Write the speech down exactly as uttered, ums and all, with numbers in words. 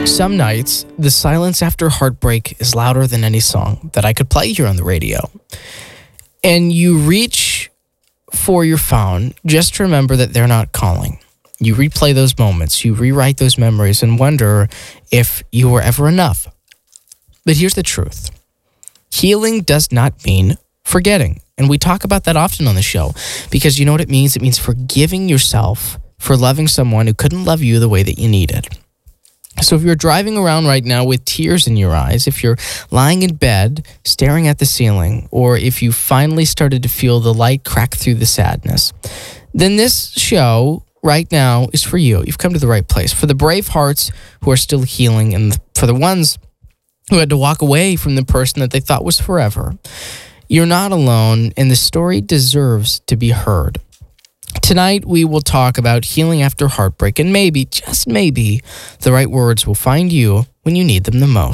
Some nights, the silence after heartbreak is louder than any song that I could play here on the radio. And you reach for your phone just to remember that they're not calling. You replay those moments, you rewrite those memories and wonder if you were ever enough. But here's the truth. Healing does not mean forgetting. And we talk about that often on the show because you know what it means? It means forgiving yourself for loving someone who couldn't love you the way that you needed. So if you're driving around right now with tears in your eyes, if you're lying in bed staring at the ceiling, or if you finally started to feel the light crack through the sadness, then this show right now is for you. You've come to the right place. For the brave hearts who are still healing, and for the ones who had to walk away from the person that they thought was forever, you're not alone, and the story deserves to be heard. Tonight, we will talk about healing after heartbreak, and maybe, just maybe, the right words will find you when you need them the most.